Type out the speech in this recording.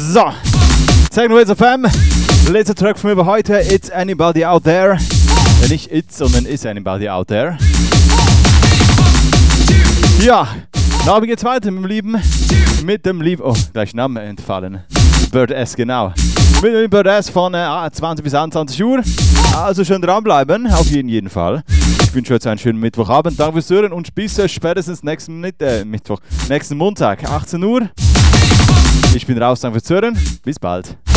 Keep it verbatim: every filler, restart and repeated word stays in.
So, Techno Hits F M. Letzter Track von mir heute, It's Anybody Out There. Ja, nicht It's, sondern Is Anybody Out There. Ja, na, wie geht's weiter mit dem Lieben? Mit dem Lieben, oh, gleich Name entfallen. Bird S, genau. Mit dem Bird S von äh, zwanzig bis einundzwanzig Uhr. Also schön dranbleiben, auf jeden, jeden Fall. Ich wünsche euch einen schönen Mittwochabend. Danke fürs Hören und bis äh, spätestens nächsten, äh, Mittwoch, nächsten Montag, achtzehn Uhr. Ich bin raus, danke fürs Hören. Bis bald.